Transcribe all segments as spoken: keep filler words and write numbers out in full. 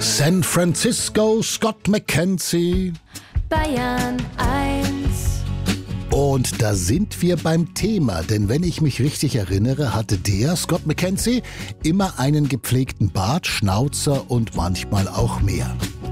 San Francisco, Scott McKenzie. Bayern eins. Und da sind wir beim Thema, denn wenn ich mich richtig erinnere, hatte der, Scott McKenzie, immer einen gepflegten Bart, Schnauzer und manchmal auch mehr.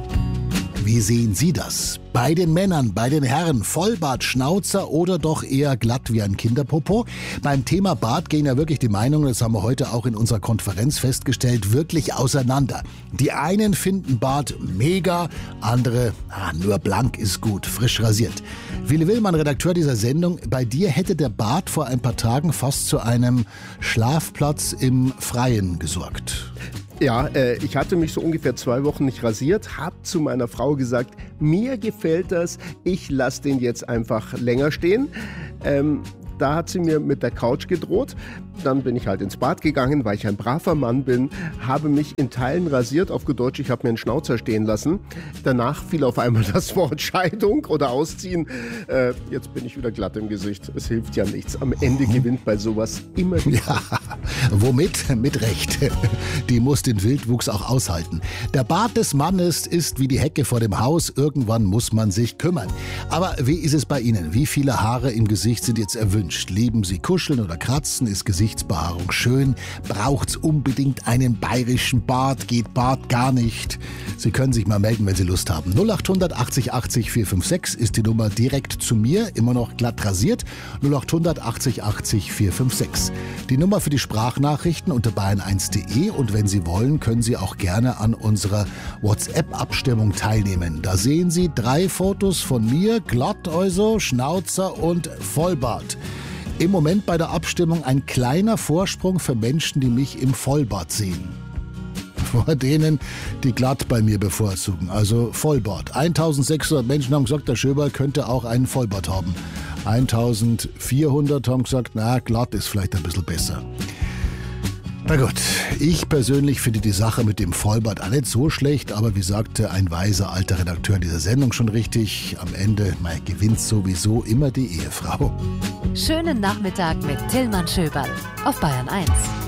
Wie sehen Sie das? Bei den Männern, bei den Herren, Vollbart, Schnauzer oder doch eher glatt wie ein Kinderpopo? Beim Thema Bart gehen ja wirklich die Meinungen, das haben wir heute auch in unserer Konferenz festgestellt, wirklich auseinander. Die einen finden Bart mega, andere, ah, nur blank ist gut, frisch rasiert. Willi Willmann, Redakteur dieser Sendung, bei dir hätte der Bart vor ein paar Tagen fast zu einem Schlafplatz im Freien gesorgt. Ja, äh, ich hatte mich so ungefähr zwei Wochen nicht rasiert, habe zu meiner Frau gesagt, mir gefällt das, ich lasse den jetzt einfach länger stehen. Ähm, da hat sie mir mit der Couch gedroht. Dann bin ich halt ins Bad gegangen, weil ich ein braver Mann bin, habe mich in Teilen rasiert, auf gut Deutsch, ich habe mir einen Schnauzer stehen lassen. Danach fiel auf einmal das Wort Scheidung oder Ausziehen. Äh, jetzt bin ich wieder glatt im Gesicht. Es hilft ja nichts. Am Ende gewinnt bei sowas immer die Ja, womit? Mit Recht. Die muss den Wildwuchs auch aushalten. Der Bart des Mannes ist wie die Hecke vor dem Haus. Irgendwann muss man sich kümmern. Aber wie ist es bei Ihnen? Wie viele Haare im Gesicht sind jetzt erwünscht? Lieben Sie kuscheln oder kratzen? Ist Gesichtsbehaarung schön? Braucht's unbedingt einen bayerischen Bart? Geht Bart gar nicht? Sie können sich mal melden, wenn Sie Lust haben. null acht hundert achtzig achtzig vier fünf sechs ist die Nummer direkt zu mir, immer noch glatt rasiert. null acht hundert achtzig achtzig vier fünf sechs. Die Nummer für die Sprachnachrichten unter bayern eins punkt de und wenn Sie wollen, können Sie auch gerne an unserer WhatsApp-Abstimmung teilnehmen. Da sehen Sie drei Fotos von mir, glatt also, Schnauzer und Vollbart. Im Moment bei der Abstimmung ein kleiner Vorsprung für Menschen, die mich im Vollbart sehen. Vor denen, die glatt bei mir bevorzugen, also Vollbart. eintausendsechshundert Menschen haben gesagt, der Schöberl könnte auch einen Vollbart haben. eintausendvierhundert haben gesagt, na, glatt ist vielleicht ein bisschen besser. Na gut, ich persönlich finde die Sache mit dem Vollbart auch nicht so schlecht, aber wie sagte ein weiser alter Redakteur dieser Sendung schon richtig, am Ende mal gewinnt sowieso immer die Ehefrau. Schönen Nachmittag mit Tillmann Schöberl auf Bayern eins.